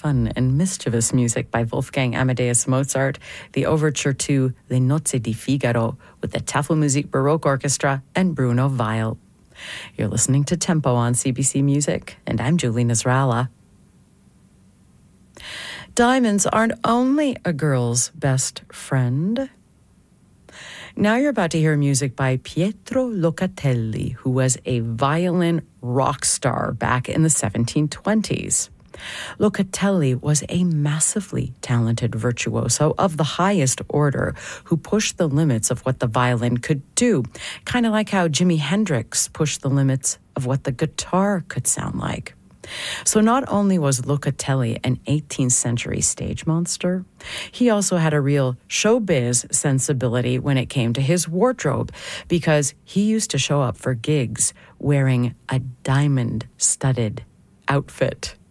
fun and mischievous music by Wolfgang Amadeus Mozart, the overture to Le Nozze di Figaro with the Tafelmusik Baroque Orchestra and Bruno Weil. You're listening to Tempo on CBC Music, and I'm Julie Nasrallah. Diamonds aren't only a girl's best friend. Now you're about to hear music by Pietro Locatelli, who was a violin rock star back in the 1720s. Locatelli was a massively talented virtuoso of the highest order who pushed the limits of what the violin could do, kind of like how Jimi Hendrix pushed the limits of what the guitar could sound like. So not only was Locatelli an 18th century stage monster, he also had a real showbiz sensibility when it came to his wardrobe, because he used to show up for gigs wearing a diamond-studded outfit.